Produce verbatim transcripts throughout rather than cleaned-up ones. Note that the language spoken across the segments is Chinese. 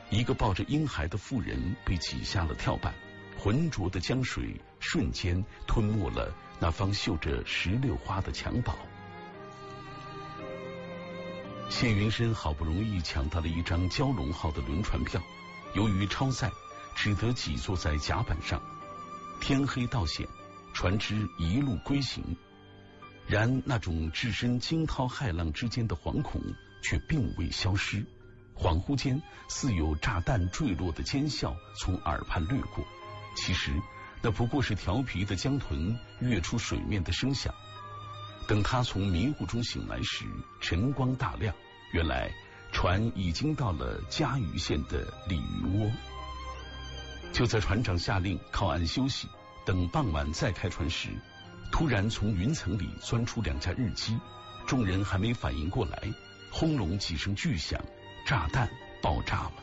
一个抱着婴孩的妇人被挤下了跳板，浑浊的江水瞬间吞没了那方绣着石榴花的襁褓。谢云深好不容易抢到了一张蛟龙号的轮船票，由于超载，只得挤坐在甲板上。天黑道险，船只一路归行，然那种置身惊涛骇浪之间的惶恐却并未消失。恍惚间，似有炸弹坠落的尖啸从耳畔掠过，其实那不过是调皮的江豚跃出水面的声响。等他从迷糊中醒来时，晨光大亮，原来船已经到了嘉鱼县的鲤鱼窝。就在船长下令靠岸休息，等傍晚再开船时，突然从云层里钻出两架日机，众人还没反应过来，轰隆几声巨响，炸弹爆炸了。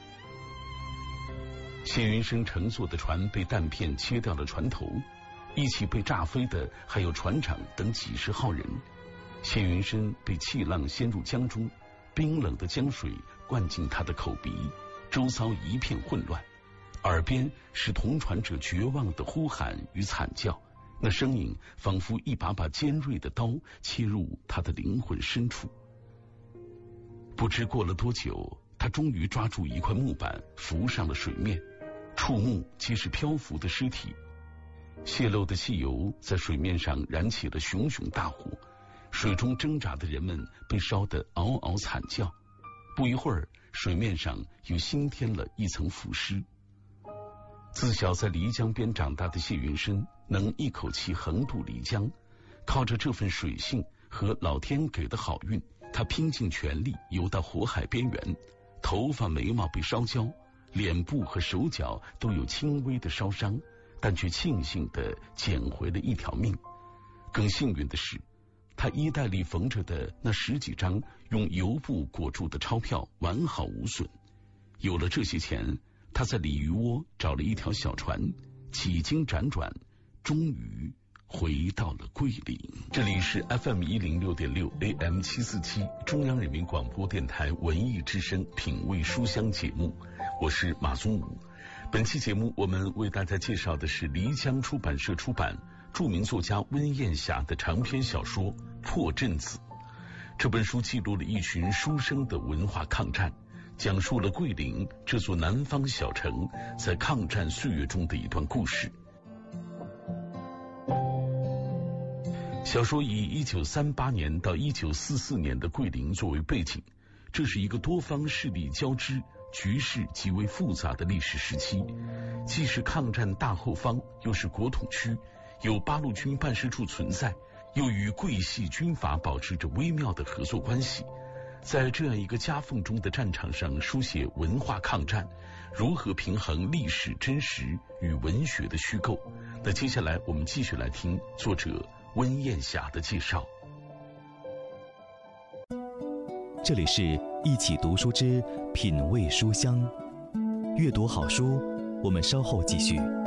谢云深乘坐的船被弹片切掉了船头，一起被炸飞的还有船长等几十号人。谢云深被气浪掀入江中，冰冷的江水灌进他的口鼻，周遭一片混乱，耳边是同船者绝望的呼喊与惨叫，那声音仿佛一把把尖锐的刀切入他的灵魂深处。不知过了多久，他终于抓住一块木板浮上了水面，触目皆是漂浮的尸体。泄漏的汽油在水面上燃起了熊熊大火，水中挣扎的人们被烧得嗷嗷惨叫。不一会儿，水面上又新添了一层浮尸。自小在漓江边长大的谢云深能一口气横渡漓江，靠着这份水性和老天给的好运，他拼尽全力游到火海边缘，头发眉毛被烧焦，脸部和手脚都有轻微的烧伤，但却庆幸地捡回了一条命。更幸运的是，他衣袋里缝着的那十几张用油布裹住的钞票完好无损。有了这些钱，他在鲤鱼窝找了一条小船，几经辗转，终于回到了桂林。这里是 F M 一零六点六 A M 七四七中央人民广播电台文艺之声品味书香节目，我是马宗武。本期节目我们为大家介绍的是漓江出版社出版著名作家温燕霞的长篇小说《破阵子》。这本书记录了一群书生的文化抗战，讲述了桂林这座南方小城在抗战岁月中的一段故事。小说以一九三八年到一九四四年的桂林作为背景，这是一个多方势力交织、局势极为复杂的历史时期，既是抗战大后方，又是国统区，有八路军办事处存在，又与桂系军阀保持着微妙的合作关系。在这样一个夹缝中的战场上书写文化抗战，如何平衡历史真实与文学的虚构？那接下来我们继续来听作者温燕霞的介绍。 这里是一起读书之品味书香，阅读好书，我们稍后继续。